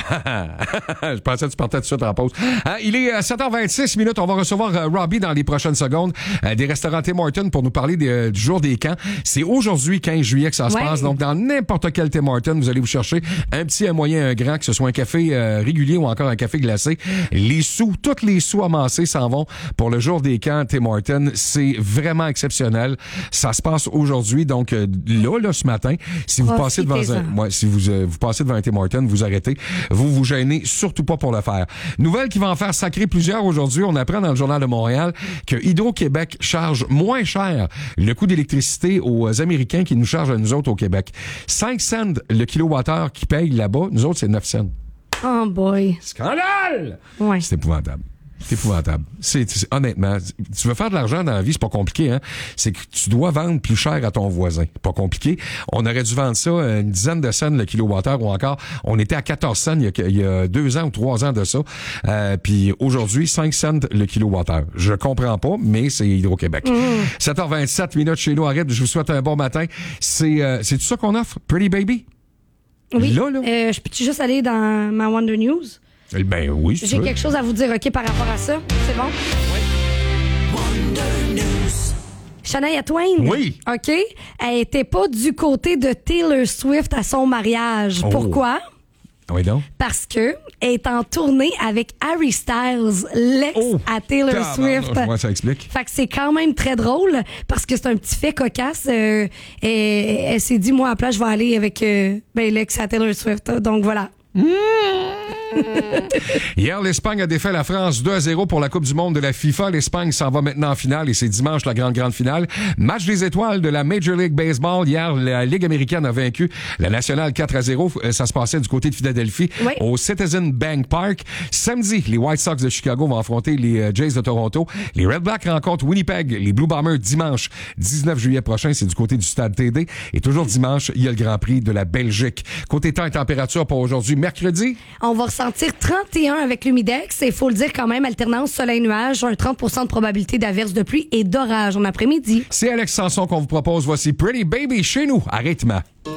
Je pensais que tu partais tout de suite en pause. Il est 7h26 minutes. On va recevoir Robbie dans les prochaines secondes des restaurants Tim Hortons pour nous parler du jour des camps. C'est aujourd'hui, 15 juillet, que ça se passe. Donc, dans n'importe quel Tim Hortons, vous allez vous chercher un petit, un moyen, un grand, que ce soit un café régulier ou encore un café glacé. Tous les sous amassés s'en vont pour le jour des camps Tim Hortons. C'est vraiment exceptionnel. Ça se passe aujourd'hui. Donc, là, ce matin, si vous passez devant vous passez devant un Tim Hortons, vous arrêtez. Vous gênez surtout pas pour le faire. Nouvelle qui va en faire sacrer plusieurs aujourd'hui. On apprend dans le Journal de Montréal que Hydro-Québec charge moins cher le coût d'électricité aux Américains qui nous chargent à nous autres au Québec. 5 cents le kilowattheure qu'ils payent là-bas, nous autres, c'est 9 cents. Oh boy. Scandale! Ouais. C'est épouvantable. C'est épouvantable. Honnêtement, tu veux faire de l'argent dans la vie, c'est pas compliqué, hein. C'est que tu dois vendre plus cher à ton voisin. Pas compliqué. On aurait dû vendre ça une dizaine de cents le kilowattheure ou encore, on était à 14 cents il y a 2 ans ou 3 ans de ça. Puis aujourd'hui, 5 cents le kilowattheure. Je comprends pas, mais c'est Hydro-Québec. 7h27 minutes chez nous. Arrête, je vous souhaite un bon matin. C'est tout ça qu'on offre? Pretty Baby? Oui. Là. Je peux-tu juste aller dans ma Wonder News? Ben oui, J'ai quelque chose à vous dire, OK, par rapport à ça. C'est bon? Oui. Wonder News. Shania Twain. Oui. OK? Elle était pas du côté de Taylor Swift à son mariage. Oh. Pourquoi? Oui, donc. Parce que elle est en tournée avec Harry Styles, l'ex à Taylor Swift. Moi, ça explique. Fait que c'est quand même très drôle parce que c'est un petit fait cocasse. Elle s'est dit, moi, à la place, je vais aller avec l'ex à Taylor Swift. Donc, voilà. Hier, l'Espagne a défait la France 2-0 pour la Coupe du monde de la FIFA. L'Espagne s'en va maintenant en finale et c'est dimanche la grande finale. Match des étoiles de la Major League Baseball. Hier, la Ligue américaine a vaincu la nationale 4-0. Ça se passait du côté de Philadelphie au Citizen Bank Park. Samedi, les White Sox de Chicago vont affronter les Jays de Toronto. Les Red Blacks rencontrent Winnipeg. Les Blue Bombers dimanche 19 juillet prochain. C'est du côté du stade TD. Et toujours dimanche, il y a le Grand Prix de la Belgique. Côté temps et température pour aujourd'hui, mercredi. On va ressentir 31 avec l'humidex. Et il faut le dire quand même, alternance soleil-nuage, un 30% de probabilité d'averse de pluie et d'orage en après-midi. C'est Alex Sanson qu'on vous propose. Voici Pretty Baby chez nous à rythme.